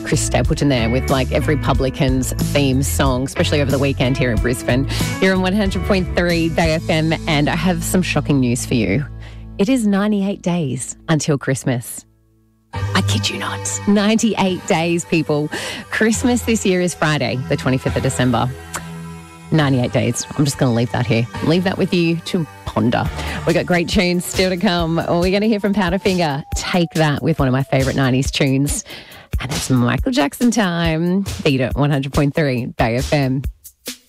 Chris Stapleton there with like every publican's theme song, especially over the weekend here in Brisbane. You're on 100.3 Bay FM, and I have some shocking news for you. It is 98 days until Christmas. I kid you not. 98 days, people. Christmas this year is Friday, the 25th of December. 98 days. I'm just going to leave that here. Leave that with you to ponder. We've got great tunes still to come. We're going to hear from Powderfinger, Take That, with one of my favourite 90s tunes. And it's Michael Jackson time. Beat it, 100.3 Bay FM.